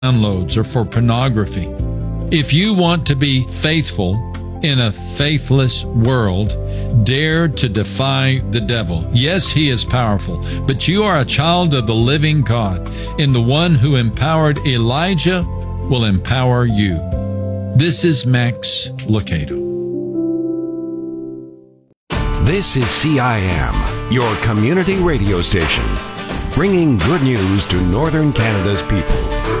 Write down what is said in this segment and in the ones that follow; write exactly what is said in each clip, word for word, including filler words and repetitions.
downloads or for pornography. If you want to be faithful in a faithless world, dare to defy the devil. Yes, he is powerful, but you are a child of the living God, and the one who empowered Elijah will empower you. This is Max Lucado. This is C I M, your community radio station, bringing good news to Northern Canada's people.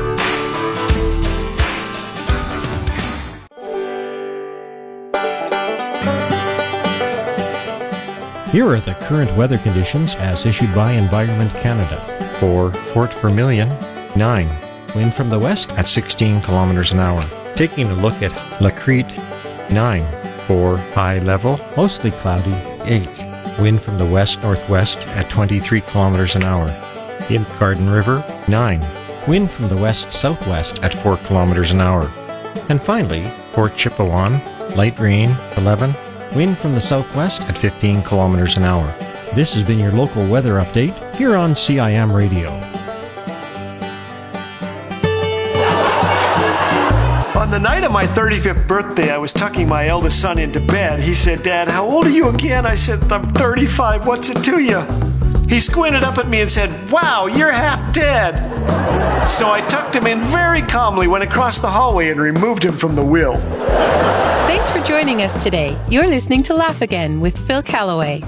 Here are the current weather conditions as issued by Environment Canada. For Fort Vermilion, nine. Wind from the west at sixteen kilometers an hour. Taking a look at La Crete, nine. For High Level, mostly cloudy, eight. Wind from the west-northwest at twenty-three kilometers an hour. In Garden River, nine. Wind from the west-southwest at four kilometers an hour. And finally, Fort Chipewyan, light rain, eleven. Wind from the southwest at fifteen kilometers an hour. This has been your local weather update here on C I M Radio. On the night of my thirty-fifth birthday, I was tucking my eldest son into bed. He said, "Dad, how old are you again?" I said, "I'm thirty-five. What's it to you?" He squinted up at me and said, "Wow, you're half dead." So I tucked him in very calmly, went across the hallway, and removed him from the wheel. Thanks for joining us today. You're listening to Laugh Again with Phil Callaway.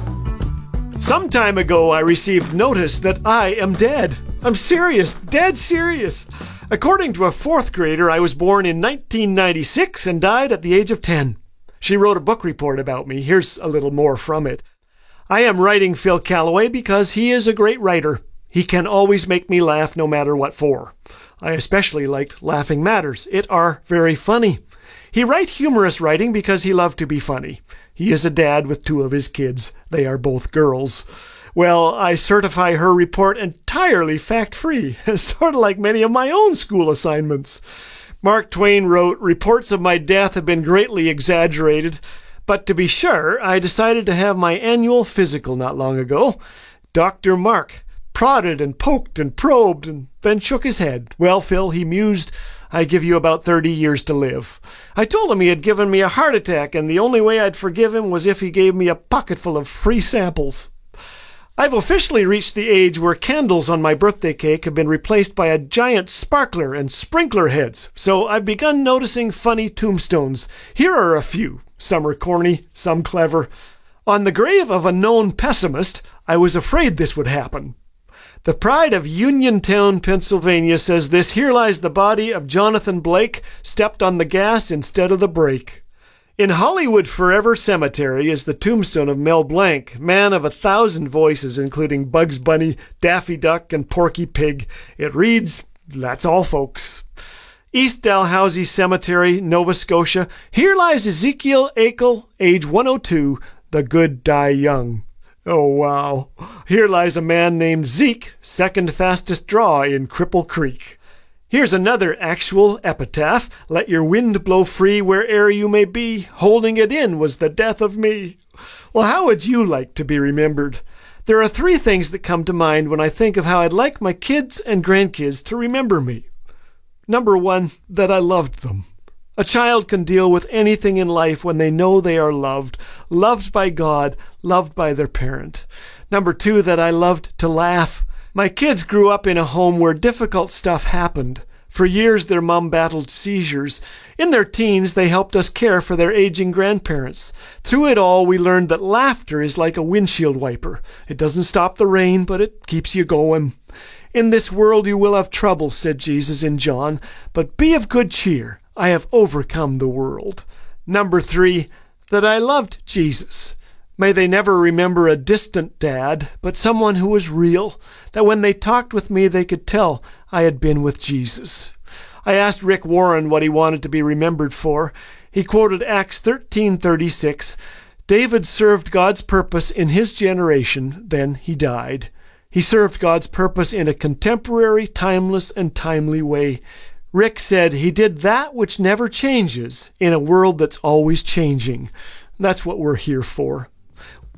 Some time ago, I received notice that I am dead. I'm serious, dead serious. According to a fourth grader, I was born in nineteen ninety-six and died at the age of ten. She wrote a book report about me. Here's a little more from it. I am writing Phil Callaway because he is a great writer. He can always make me laugh no matter what for. I especially liked Laughing Matters. It are very funny. He write humorous writing because he loved to be funny. He is a dad with two of his kids. They are both girls. Well, I certify her report entirely fact-free, sort of like many of my own school assignments. Mark Twain wrote, "Reports of my death have been greatly exaggerated, but to be sure, I decided to have my annual physical not long ago. Doctor Mark prodded and poked and probed and then shook his head. Well, Phil, he mused, I give you about thirty years to live. I told him he had given me a heart attack, and the only way I'd forgive him was if he gave me a pocketful of free samples. I've officially reached the age where candles on my birthday cake have been replaced by a giant sparkler and sprinkler heads, so I've begun noticing funny tombstones. Here are a few. Some are corny, some clever. On the grave of a known pessimist, I was afraid this would happen. The Pride of Uniontown, Pennsylvania says this: "Here lies the body of Jonathan Blake, stepped on the gas instead of the brake." In Hollywood Forever Cemetery is the tombstone of Mel Blanc, man of a thousand voices, including Bugs Bunny, Daffy Duck, and Porky Pig. It reads, "That's all, folks." East Dalhousie Cemetery, Nova Scotia. Here lies Ezekiel Akel, age one oh two. The good die young. Oh, wow. Here lies a man named Zeke, second fastest draw in Cripple Creek. Here's another actual epitaph. "Let your wind blow free where'er you may be. Holding it in was the death of me." Well, how would you like to be remembered? There are three things that come to mind when I think of how I'd like my kids and grandkids to remember me. Number one, that I loved them. A child can deal with anything in life when they know they are loved, loved by God, loved by their parent. Number two, that I loved to laugh. My kids grew up in a home where difficult stuff happened. For years, their mom battled seizures. In their teens, they helped us care for their aging grandparents. Through it all, we learned that laughter is like a windshield wiper. It doesn't stop the rain, but it keeps you going. "In this world you will have trouble," said Jesus in John, "but be of good cheer. I have overcome the world." Number three, that I loved Jesus. May they never remember a distant dad, but someone who was real, that when they talked with me they could tell I had been with Jesus. I asked Rick Warren what he wanted to be remembered for. He quoted Acts thirteen thirty-six. "David served God's purpose in his generation, then he died. He served God's purpose in a contemporary, timeless, and timely way." Rick said he did that which never changes in a world that's always changing. That's what we're here for.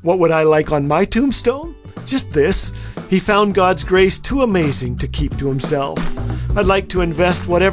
What would I like on my tombstone? Just this: he found God's grace too amazing to keep to himself. I'd like to invest whatever